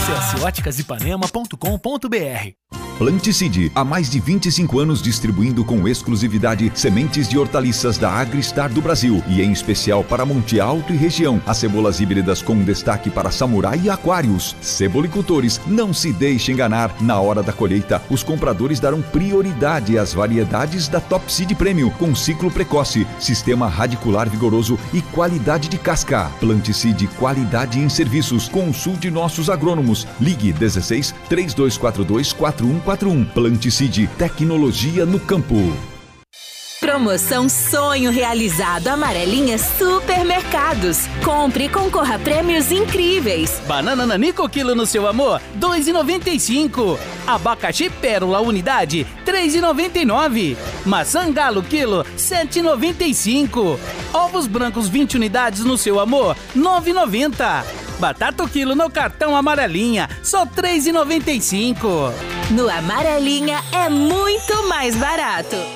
Acesse óticasipanema.com.br. Planticide, há mais de 25 anos distribuindo com exclusividade sementes de hortaliças da Agristar do Brasil e em especial para Monte Alto e região. As cebolas híbridas com destaque para Samurai e Aquários. Cebolicultores, não se deixe enganar. Na hora da colheita, os compradores darão prioridade às variedades da Top Seed Premium com ciclo precoce, sistema radicular vigoroso e qualidade de casca. Planticide, qualidade em serviços. Consulte nossos agrônomos. Ligue 16 3242 4141. Planticide, tecnologia no campo. Promoção Sonho Realizado Amarelinha Supermercados. Compre e concorra a prêmios incríveis. Banana Nanico quilo no seu amor, R$ 2,95. Abacaxi Pérola unidade, R$ 3,99. Maçã Galo quilo, R$ 7,95. Ovos brancos 20 unidades no seu amor, R$ 9,90. Batata o quilo no cartão Amarelinha, só R$ 3,95. No Amarelinha é muito mais barato.